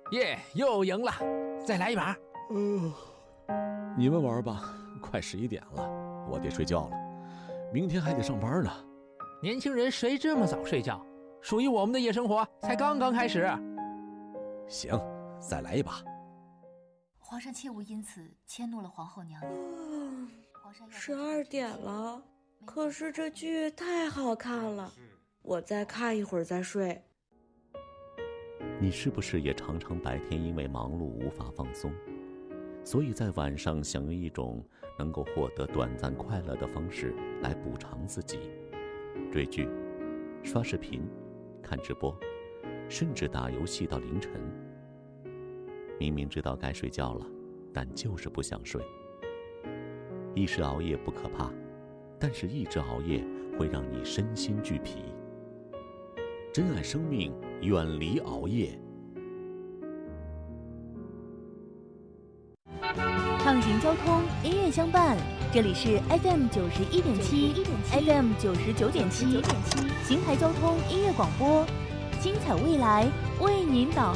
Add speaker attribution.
Speaker 1: 耶，又赢了，再来一把。
Speaker 2: 你们玩吧，快11点了，我得睡觉了，明天还得上班呢。
Speaker 1: 年轻人谁这么早睡觉？属于我们的夜生活才刚刚开始。
Speaker 2: 行，再来一把。
Speaker 3: 皇上切勿因此迁怒了皇后娘娘。
Speaker 4: 12点了，可是这剧太好看了，我再看一会儿再睡。
Speaker 5: 你是不是也常常白天因为忙碌无法放松，所以在晚上想用一种能够获得短暂快乐的方式来补偿自己？追剧、刷视频、看直播，甚至打游戏到凌晨。明明知道该睡觉了，但就是不想睡。一时熬夜不可怕，但是一直熬夜会让你身心俱疲。珍爱生命，远离熬夜。
Speaker 6: 畅行交通，音乐相伴。这里是 FM 91.7 FM 99.7 邢台交通音乐广播，精彩未来为您导